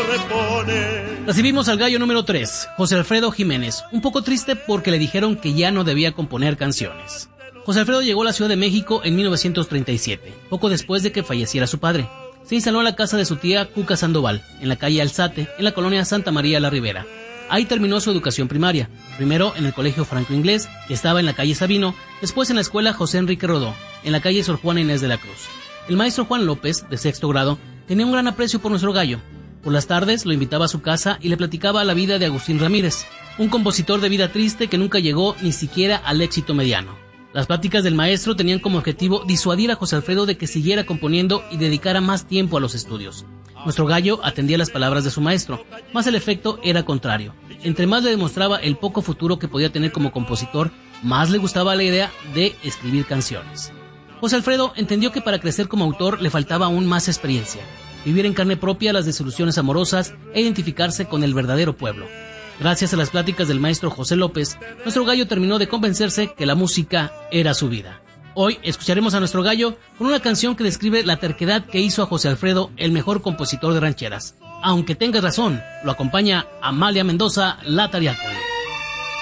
repone. Recibimos al gallo número 3, José Alfredo Jiménez, un poco triste porque le dijeron que ya no debía componer canciones. José Alfredo llegó a la Ciudad de México en 1937, poco después de que falleciera su padre. Se instaló en la casa de su tía Cuca Sandoval, en la calle Alzate, en la colonia Santa María la Ribera. Ahí terminó su educación primaria, primero en el colegio Franco Inglés, que estaba en la calle Sabino, después en la escuela José Enrique Rodó, en la calle Sor Juana Inés de la Cruz. El maestro Juan López, de sexto grado, tenía un gran aprecio por nuestro gallo. Por las tardes lo invitaba a su casa y le platicaba la vida de Agustín Ramírez, un compositor de vida triste que nunca llegó ni siquiera al éxito mediano. Las pláticas del maestro tenían como objetivo disuadir a José Alfredo de que siguiera componiendo y dedicara más tiempo a los estudios. Nuestro gallo atendía las palabras de su maestro, mas el efecto era contrario. Entre más le demostraba el poco futuro que podía tener como compositor, más le gustaba la idea de escribir canciones. José Alfredo entendió que para crecer como autor le faltaba aún más experiencia, vivir en carne propia las desilusiones amorosas e identificarse con el verdadero pueblo. Gracias a las pláticas del maestro José López, nuestro gallo terminó de convencerse que la música era su vida. Hoy escucharemos a nuestro gallo con una canción que describe la terquedad que hizo a José Alfredo el mejor compositor de rancheras. Aunque tengas razón, lo acompaña Amalia Mendoza, la Tariácula.